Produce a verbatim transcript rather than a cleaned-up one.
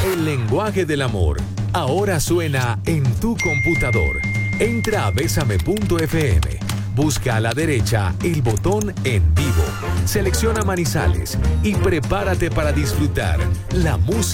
El lenguaje del amor ahora suena en tu computador. Entra a bésame punto f m. Busca a la derecha el botón En Vivo. Selecciona Manizales y prepárate para disfrutar la música